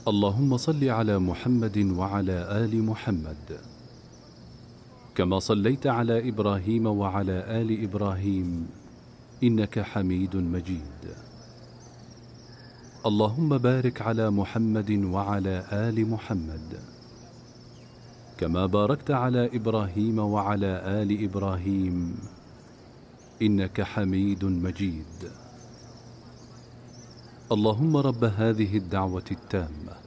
اللهم صل على محمد وعلى آل محمد كما صليت على إبراهيم وعلى آل إبراهيم إنك حميد مجيد. اللهم بارك على محمد وعلى آل محمد كما باركت على إبراهيم وعلى آل إبراهيم إنك حميد مجيد. اللهم رب هذه الدعوة التامة